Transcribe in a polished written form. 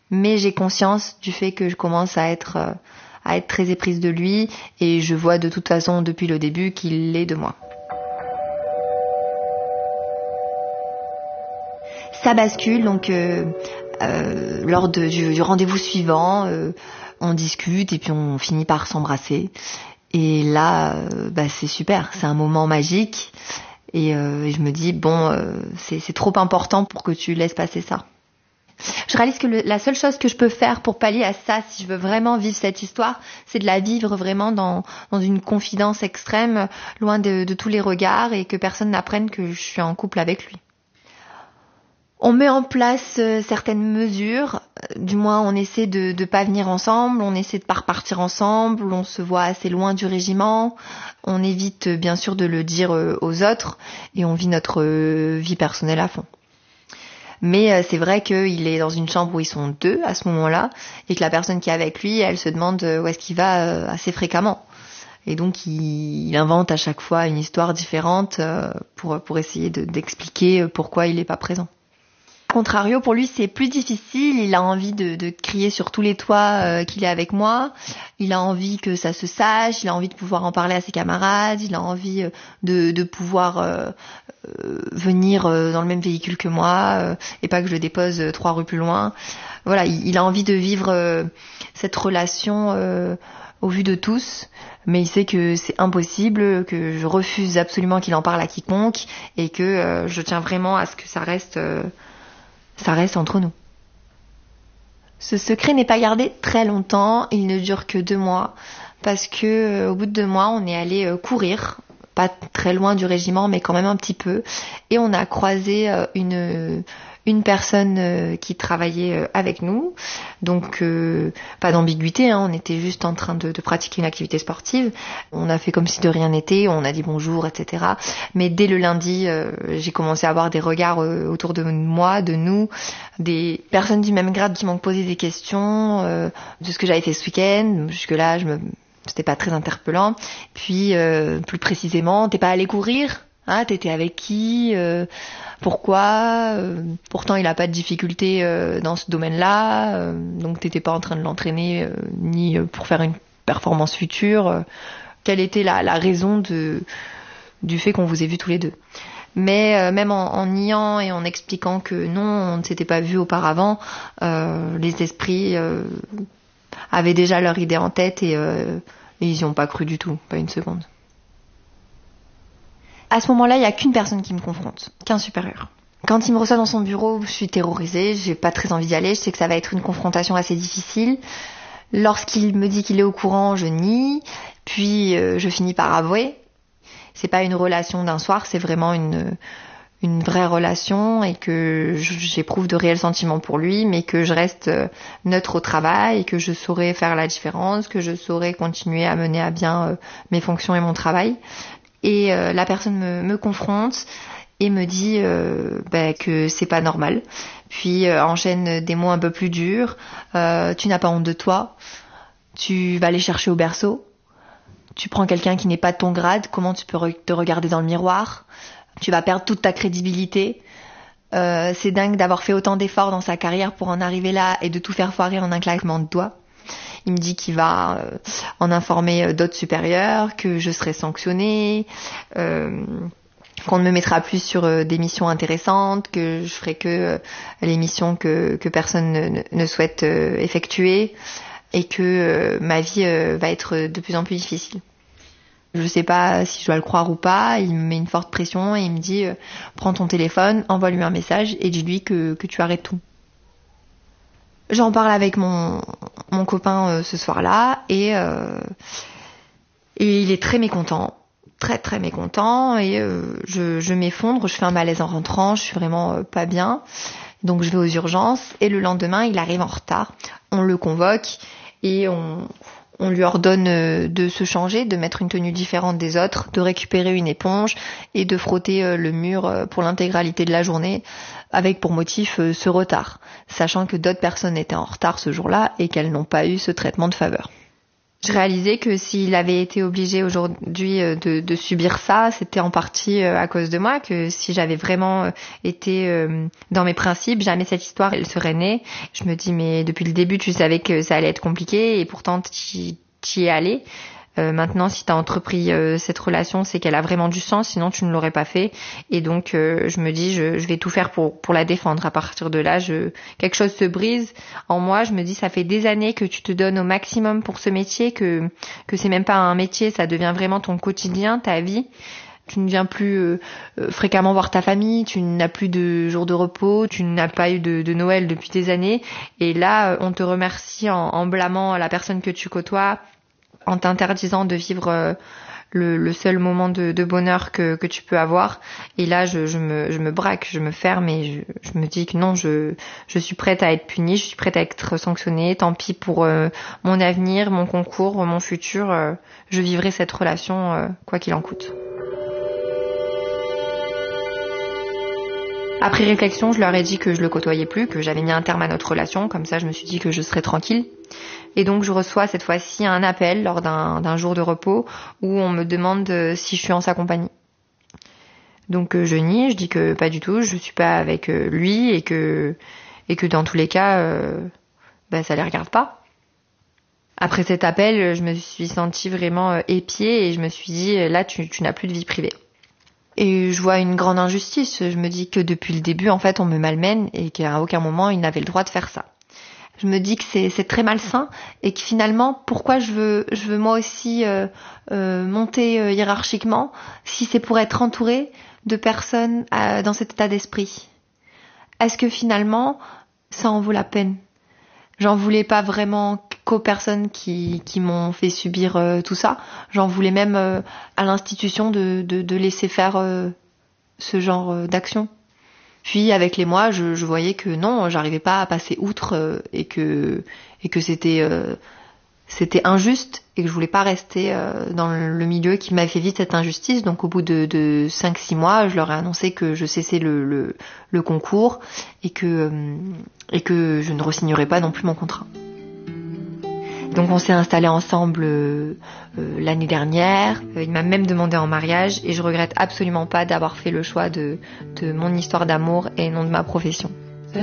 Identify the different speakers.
Speaker 1: Mais j'ai conscience du fait que je commence à être très éprise de lui et je vois de toute façon depuis le début qu'il l'est de moi. Ça bascule donc lors du rendez-vous suivant, on discute et puis on finit par s'embrasser. Et là, c'est super, c'est un moment magique et je me dis c'est trop important pour que tu laisses passer ça. Je réalise que la seule chose que je peux faire pour pallier à ça, si je veux vraiment vivre cette histoire, c'est de la vivre vraiment dans une confidence extrême, loin de tous les regards et que personne n'apprenne que je suis en couple avec lui. On met en place certaines mesures, du moins on essaie de pas venir ensemble, on essaie de pas repartir ensemble, on se voit assez loin du régiment, on évite bien sûr de le dire aux autres et on vit notre vie personnelle à fond. Mais c'est vrai qu'il est dans une chambre où ils sont 2 à ce moment-là et que la personne qui est avec lui, elle se demande où est-ce qu'il va assez fréquemment. Et donc il invente à chaque fois une histoire différente pour essayer d'expliquer pourquoi il n'est pas présent. A contrario, pour lui, c'est plus difficile. Il a envie de crier sur tous les toits qu'il est avec moi. Il a envie que ça se sache. Il a envie de pouvoir en parler à ses camarades. Il a envie de pouvoir venir dans le même véhicule que moi et pas que je le dépose 3 rues plus loin. Voilà, il a envie de vivre cette relation au vu de tous. Mais il sait que c'est impossible, que je refuse absolument qu'il en parle à quiconque et que je tiens vraiment à ce que ça reste entre nous. Ce secret n'est pas gardé très longtemps, il ne dure que 2 mois, parce que au bout de 2 mois, on est allé courir, pas très loin du régiment, mais quand même un petit peu, et on a croisé une personne qui travaillait avec nous, donc pas d'ambiguïté, on était juste en train de pratiquer une activité sportive, on a fait comme si de rien n'était, on a dit bonjour, etc. Mais dès le lundi, j'ai commencé à avoir des regards autour de moi, de nous, des personnes du même grade qui m'ont posé des questions de ce que j'avais fait ce week-end. Jusque-là, c'était pas très interpellant. Puis, plus précisément, t'es pas allé courir ? T'étais avec qui ? Pourquoi ? Pourtant, il a pas de difficulté dans ce domaine-là. Donc, t'étais pas en train de l'entraîner ni pour faire une performance future. Quelle était la raison du fait qu'on vous ait vus tous les deux ? Mais même en niant et en expliquant que non, on ne s'était pas vus auparavant, les esprits avaient déjà leur idée en tête et ils n'y ont pas cru du tout, pas une seconde. À ce moment-là, il n'y a qu'une personne qui me confronte, qu'un supérieur. Quand il me reçoit dans son bureau, je suis terrorisée, j'ai pas très envie d'y aller, je sais que ça va être une confrontation assez difficile. Lorsqu'il me dit qu'il est au courant, je nie, puis je finis par avouer. C'est pas une relation d'un soir, c'est vraiment une vraie relation et que j'éprouve de réels sentiments pour lui, mais que je reste neutre au travail et que je saurais faire la différence, que je saurais continuer à mener à bien mes fonctions et mon travail. Et la personne me confronte et me dit que c'est pas normal. Puis enchaîne des mots un peu plus durs. Tu n'as pas honte de toi. Tu vas aller chercher au berceau. Tu prends quelqu'un qui n'est pas de ton grade. Comment tu peux te regarder dans le miroir ? Tu vas perdre toute ta crédibilité. C'est dingue d'avoir fait autant d'efforts dans sa carrière pour en arriver là et de tout faire foirer en un claquement de doigts. Il me dit qu'il va en informer d'autres supérieurs, que je serai sanctionnée, qu'on ne me mettra plus sur des missions intéressantes, que je ferai que les missions que personne ne souhaite effectuer et que ma vie va être de plus en plus difficile. Je sais pas si je dois le croire ou pas, il me met une forte pression et il me dit prends ton téléphone, envoie-lui un message et dis-lui que tu arrêtes tout. J'en parle avec mon copain ce soir-là et il est très mécontent, très très mécontent et je m'effondre, je fais un malaise en rentrant, je suis vraiment pas bien. Donc je vais aux urgences et le lendemain il arrive en retard, on le convoque et on lui ordonne de se changer, de mettre une tenue différente des autres, de récupérer une éponge et de frotter le mur pour l'intégralité de la journée avec pour motif ce retard, sachant que d'autres personnes étaient en retard ce jour-là et qu'elles n'ont pas eu ce traitement de faveur. Je réalisais que s'il avait été obligé aujourd'hui de subir ça, c'était en partie à cause de moi, que si j'avais vraiment été dans mes principes, jamais cette histoire elle serait née. Je me dis mais depuis le début tu savais que ça allait être compliqué et pourtant t'y es allé. Maintenant, si tu as entrepris cette relation, c'est qu'elle a vraiment du sens, sinon tu ne l'aurais pas fait. Et donc, je me dis, je vais tout faire pour la défendre. À partir de là, quelque chose se brise en moi. Je me dis, ça fait des années que tu te donnes au maximum pour ce métier, que c'est même pas un métier, ça devient vraiment ton quotidien, ta vie. Tu ne viens plus fréquemment voir ta famille, tu n'as plus de jours de repos, tu n'as pas eu de Noël depuis des années. Et là, on te remercie en blâmant la personne que tu côtoies, en t'interdisant de vivre le seul moment de bonheur que tu peux avoir. Et là, je me braque, je me ferme et je me dis que non, je suis prête à être punie, je suis prête à être sanctionnée. Tant pis pour mon avenir, mon concours, mon futur. Je vivrai cette relation quoi qu'il en coûte. Après réflexion, je leur ai dit que je le côtoyais plus, que j'avais mis un terme à notre relation. Comme ça, je me suis dit que je serais tranquille. Et donc, je reçois cette fois-ci un appel lors d'un jour de repos où on me demande si je suis en sa compagnie. Donc, je nie, je dis que pas du tout, je suis pas avec lui et que dans tous les cas, ça les regarde pas. Après cet appel, je me suis sentie vraiment épiée et je me suis dit, là, tu n'as plus de vie privée. Et je vois une grande injustice. Je me dis que depuis le début, en fait, on me malmène et qu'à aucun moment, il n'avait le droit de faire ça. Je me dis que c'est très malsain et que finalement, pourquoi je veux moi aussi monter hiérarchiquement si c'est pour être entourée de personnes dans cet état d'esprit. Est-ce que finalement, ça en vaut la peine? J'en voulais pas vraiment qu'aux personnes qui m'ont fait subir tout ça. J'en voulais même à l'institution de laisser faire ce genre d'action. Puis avec les mois, je voyais que non, j'arrivais pas à passer outre et que c'était injuste et que je voulais pas rester dans le milieu qui m'avait fait vivre cette injustice. Donc au bout de 5-6 mois, je leur ai annoncé que je cessais le concours et que je ne re-signerais pas non plus mon contrat. Donc on s'est installés ensemble l'année dernière. Il m'a même demandé en mariage et je regrette absolument pas d'avoir fait le choix de mon histoire d'amour et non de ma profession.